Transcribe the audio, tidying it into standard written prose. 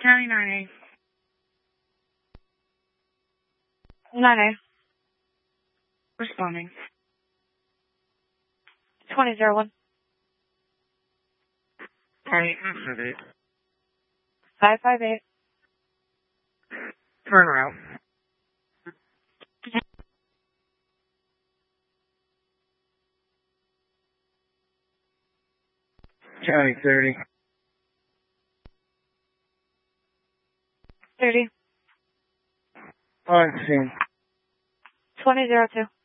County 9A. 9A. Responding. 2001. County 558. 558. Turn around. County 30. 30. On scene. 2002.